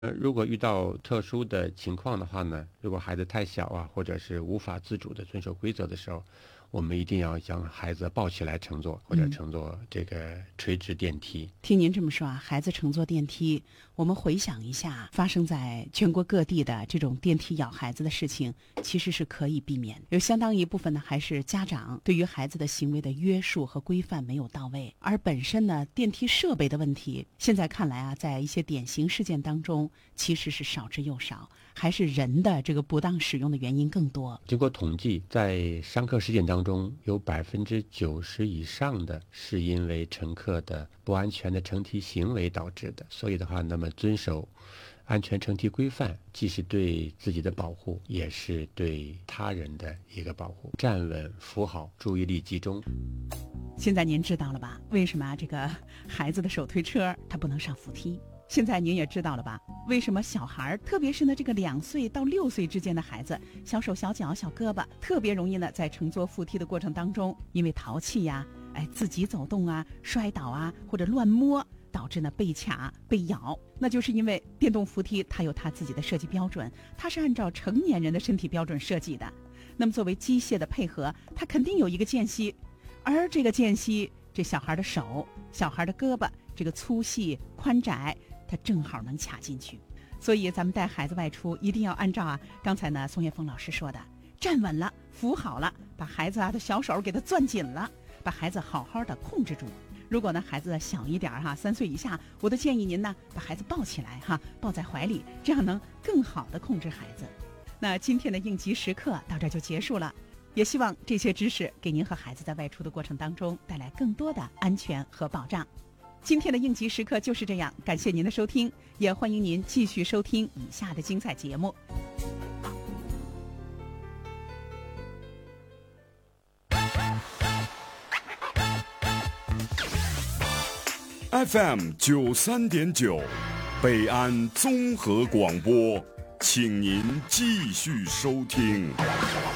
如果遇到特殊的情况的话呢，如果孩子太小啊，或者是无法自主的遵守规则的时候，我们一定要将孩子抱起来乘坐，或者乘坐这个垂直电梯。 听您这么说啊，孩子乘坐电梯，我们回想一下发生在全国各地的这种电梯咬孩子的事情，其实是可以避免。有相当一部分呢，还是家长对于孩子的行为的约束和规范没有到位，而本身呢，电梯设备的问题，现在看来啊，在一些典型事件当中，其实是少之又少，还是人的这个不当使用的原因更多。 经过统计，在上课事件当中，有90%以上的是因为乘客的不安全的乘梯行为导致的。所以的话，那么遵守安全乘梯规范，既是对自己的保护，也是对他人的一个保护。站稳，扶好，注意力集中。 现在您知道了吧？为什么这个孩子的手推车他不能上扶梯？现在您也知道了吧？为什么小孩，特别是呢这个2岁到6岁之间的孩子，小手小脚小胳膊，特别容易呢在乘坐扶梯的过程当中，因为淘气呀，自己走动啊，摔倒啊，或者乱摸，导致呢被卡被咬。那就是因为电动扶梯它有它自己的设计标准，它是按照成年人的身体标准设计的。那么作为机械的配合，它肯定有一个间隙，而这个间隙，这小孩的手、小孩的胳膊，这个粗细宽窄，它正好能卡进去。所以咱们带孩子外出一定要按照刚才呢宋岳峰老师说的，站稳了，扶好了，把孩子的小手给他攥紧了，把孩子好好的控制住。如果呢孩子小一点3岁以下，我都建议您呢把孩子抱起来抱在怀里，这样能更好的控制孩子。那今天的应急时刻到这就结束了，也希望这些知识给您和孩子在外出的过程当中带来更多的安全和保障。今天的应急时刻就是这样，感谢您的收听，也欢迎您继续收听以下的精彩节目。 FM 93.9，北安综合广播，请您继续收听。